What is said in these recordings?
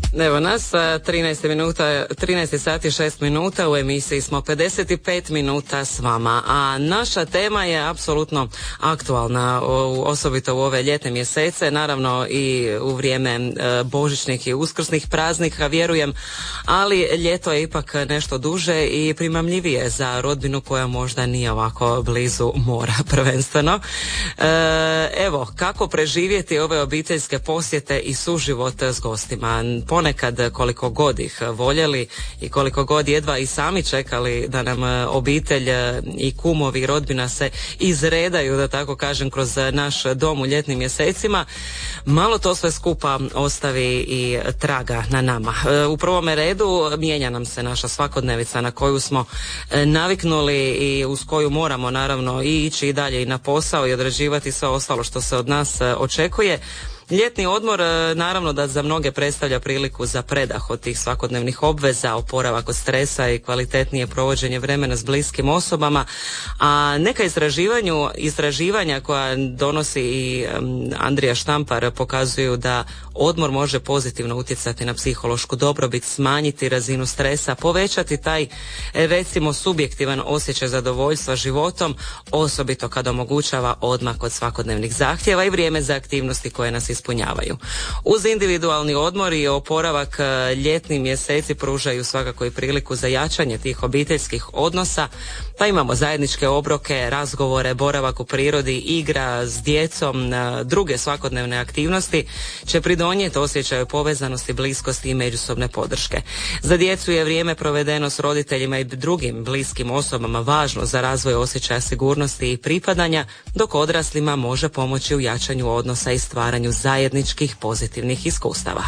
Evo nas, 13 sati 6 minuta, u emisiji smo 55 minuta s vama, a naša tema je apsolutno aktualna, osobito u ove ljetne mjesece, naravno i u vrijeme božićnih i uskrsnih praznika, vjerujem, ali ljeto je ipak nešto duže i primamljivije za rodbinu koja možda nije ovako blizu mora prvenstveno. Evo, kako preživjeti ove obiteljske posjete i suživot s gostima? Ponekad koliko god ih voljeli i koliko god jedva i sami čekali da nam obitelj i kumovi i rodbina se izredaju, da tako kažem, kroz naš dom u ljetnim mjesecima, malo to sve skupa ostavi i traga na nama. U prvome redu mijenja nam se naša svakodnevica na koju smo naviknuli i uz koju moramo naravno i ići i dalje i na posao i odrađivati sve ostalo što se od nas očekuje. Ljetni odmor naravno da za mnoge predstavlja priliku za predah od tih svakodnevnih obveza, oporavak od stresa i kvalitetnije provođenje vremena s bliskim osobama, a neka istraživanja koja donosi i Andrija Štampar pokazuju da odmor može pozitivno utjecati na psihološku dobrobit, smanjiti razinu stresa, povećati taj recimo subjektivan osjećaj zadovoljstva životom, osobito kad omogućava odmak od svakodnevnih zahtjeva i vrijeme za aktivnosti koje nas ispunjavaju. Uz individualni odmor i oporavak ljetni mjeseci pružaju svakako i priliku za jačanje tih obiteljskih odnosa, pa imamo zajedničke obroke, razgovore, boravak u prirodi, igra s djecom, druge svakodnevne aktivnosti će pridonijeti osjećaju povezanosti, bliskosti i međusobne podrške. Za djecu je vrijeme provedeno s roditeljima i drugim bliskim osobama važno za razvoj osjećaja sigurnosti i pripadanja, dok odraslima može pomoći u jačanju odnosa i stvaranju zajedničkih pozitivnih iskustava.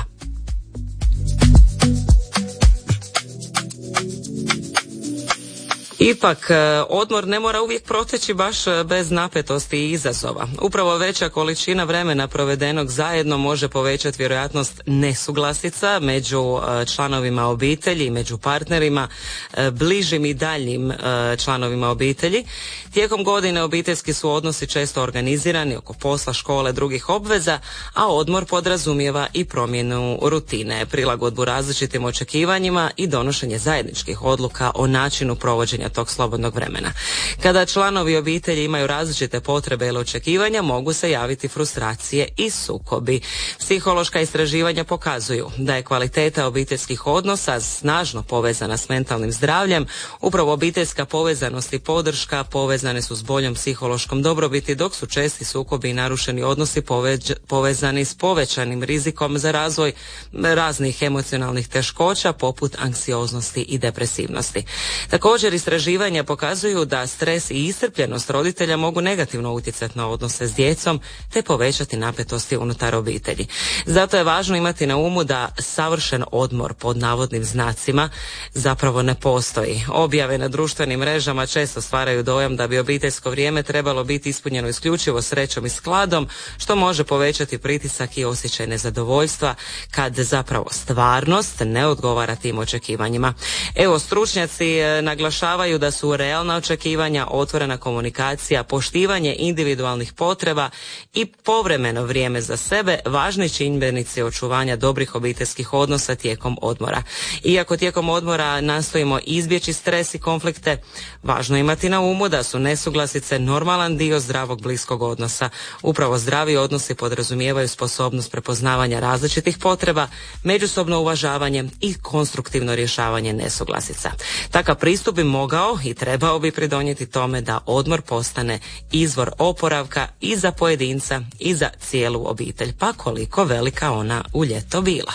Ipak, odmor ne mora uvijek proteći baš bez napetosti i izazova. Upravo veća količina vremena provedenog zajedno može povećati vjerojatnost nesuglasica među članovima obitelji i među partnerima, bližim i daljnjim članovima obitelji. Tijekom godine obiteljski su odnosi često organizirani oko posla, škole, drugih obveza, a odmor podrazumijeva i promjenu rutine, prilagodbu različitim očekivanjima i donošenje zajedničkih odluka o načinu provođenja tog slobodnog vremena. Kada članovi obitelji imaju različite potrebe ili očekivanja, mogu se javiti frustracije i sukobi. Psihološka istraživanja pokazuju da je kvaliteta obiteljskih odnosa snažno povezana s mentalnim zdravljem. Upravo obiteljska povezanost i podrška povezane su s boljom psihološkom dobrobiti, dok su česti sukobi i narušeni odnosi povezani s povećanim rizikom za razvoj raznih emocionalnih teškoća poput anksioznosti i depresivnosti. Također istraživanja pokazuju da stres i iscrpljenost roditelja mogu negativno utjecati na odnose s djecom te povećati napetosti unutar obitelji. Zato je važno imati na umu da savršen odmor pod navodnim znacima zapravo ne postoji. Objave na društvenim mrežama često stvaraju dojam da bi obiteljsko vrijeme trebalo biti ispunjeno isključivo srećom i skladom, što može povećati pritisak i osjećaj nezadovoljstva kad zapravo stvarnost ne odgovara tim očekivanjima. Evo, stručnjaci naglašavaju da su realna očekivanja, otvorena komunikacija, poštivanje individualnih potreba i povremeno vrijeme za sebe važni čimbenici očuvanja dobrih obiteljskih odnosa tijekom odmora. Iako tijekom odmora nastojimo izbjeći stres i konflikte, važno je imati na umu da su nesuglasice normalan dio zdravog bliskog odnosa. Upravo zdravi odnosi podrazumijevaju sposobnost prepoznavanja različitih potreba, međusobno uvažavanje i konstruktivno rješavanje nesuglasica. Takav pristup bi mogao i trebao bi pridonijeti tome da odmor postane izvor oporavka i za pojedinca i za cijelu obitelj, pa koliko velika ona u ljeto bila.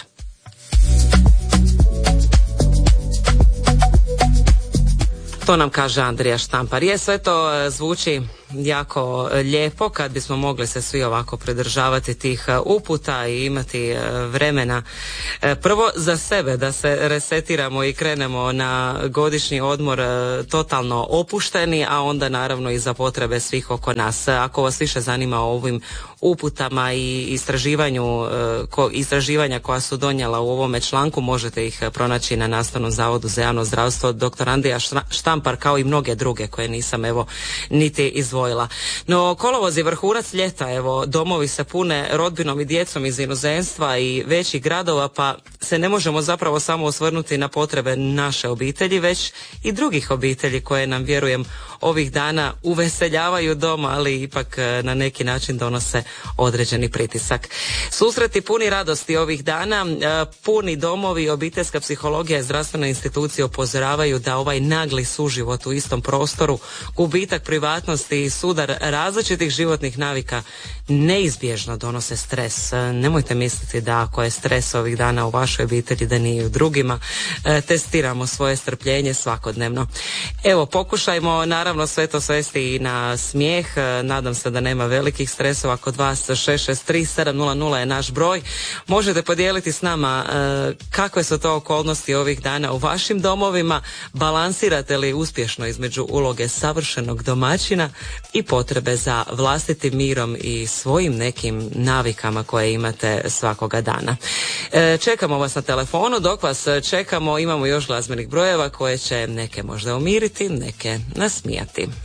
To nam kaže Andrija Štampar. Sve to zvuči jako lijepo kad bismo mogli se svi ovako pridržavati tih uputa i imati vremena prvo za sebe da se resetiramo i krenemo na godišnji odmor totalno opušteni, a onda naravno i za potrebe svih oko nas. Ako vas više zanima o ovim uputama i istraživanja koja su donijela u ovome članku, možete ih pronaći na Nastavnom zavodu za javno zdravstvo dr. Andrija Štampar, kao i mnoge druge koje nisam niti izdvojila. No, kolovoz je vrhunac ljeta, domovi se pune rodbinom i djecom iz inozemstva i većih gradova, pa se ne možemo zapravo samo osvrnuti na potrebe naše obitelji, već i drugih obitelji koje nam, vjerujem, ovih dana uveseljavaju dom, ali ipak na neki način donose određeni pritisak. Susreti puni radosti ovih dana, puni domovi, obiteljska psihologija i zdravstvene institucije upozoravaju da ovaj nagli suživot u istom prostoru, gubitak privatnosti i sudar različitih životnih navika neizbježno donose stres. Nemojte misliti da ako je stres ovih dana u vašoj obitelji, da nije u drugima. Testiramo svoje strpljenje svakodnevno. Evo, pokušajmo naravno sve to svesti i na smijeh. Nadam se da nema velikih stresova kod vas. 663-700 je naš broj. Možete podijeliti s nama kakve su to okolnosti ovih dana u vašim domovima. Balansirate li uspješno između uloge savršenog domaćina i potrebe za vlastitim mirom i svojim nekim navikama koje imate svakoga dana. Čekamo vas na telefonu. Dok vas čekamo, imamo još glazbenih brojeva koje će neke možda umiriti, neke nasmijati.